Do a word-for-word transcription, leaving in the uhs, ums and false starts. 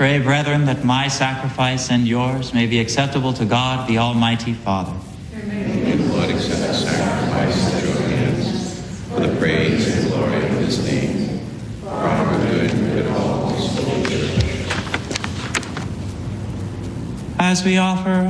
pray, brethren, that my sacrifice and yours may be acceptable to God, the Almighty Father. May the Lord accept the sacrifice at your hands for the praise and glory of his name, for our good and good of all his holy church. As we offer